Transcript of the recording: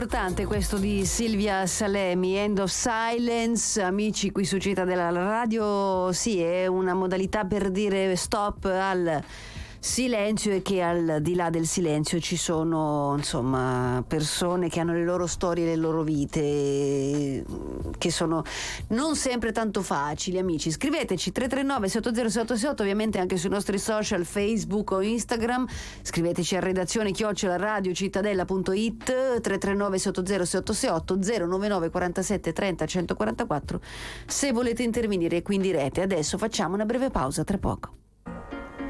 importante questo di Silvia Salemi, End of Silence. Amici, qui su Cittadella Radio, sì, è una modalità per dire stop al silenzio, e che al di là del silenzio ci sono, insomma, persone che hanno le loro storie, le loro vite, che sono non sempre tanto facili. Amici, scriveteci 339 70768, ovviamente anche sui nostri social, Facebook o Instagram. Scriveteci a redazione @radiocittadella.it, 339 70768 099 47 30 144 se volete intervenire qui in diretta. Adesso facciamo una breve pausa, tra poco.